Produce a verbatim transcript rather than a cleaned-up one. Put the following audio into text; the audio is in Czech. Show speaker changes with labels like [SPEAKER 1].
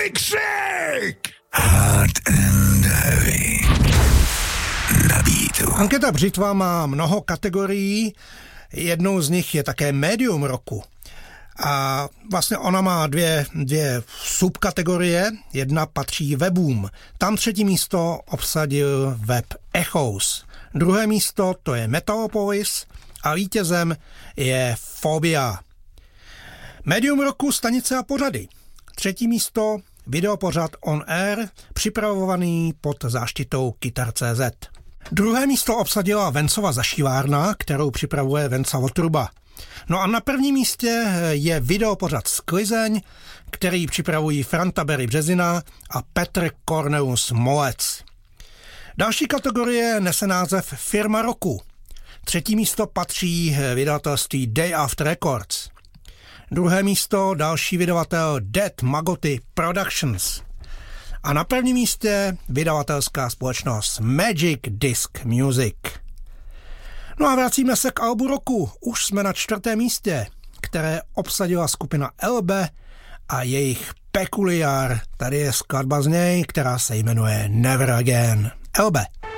[SPEAKER 1] Tvůj křik!
[SPEAKER 2] Hard and heavy. Na beatu.
[SPEAKER 3] Anketa Břitva má mnoho kategorií, jednou z nich je také médium roku. A vlastně ona má dvě, dvě subkategorie, jedna patří webům. Tam třetí místo obsadil web Echos. Druhé místo to je Metalopolis a vítězem je Fobia. Médium roku stanice a pořady. Třetí místo videopořad On Air, připravovaný pod záštitou Kytar tečka cé zet. Druhé místo obsadila Vencova zašívárna, kterou připravuje Venca Votruba. No a na prvním místě je videopořad Sklizeň, který připravují Franta Berry Březina a Petr Cornelius Molec. Další kategorie nese název Firma roku. Třetí místo patří vydavatelství Day After Records. Druhé místo další vydavatel Dead Magoty Productions. A na prvním místě vydavatelská společnost Magic Disc Music. No a vracíme se k albu roku. Už jsme na čtvrtém místě, které obsadila skupina L B a jejich Peculiar. Tady je skladba z něj, která se jmenuje Never Again. L B.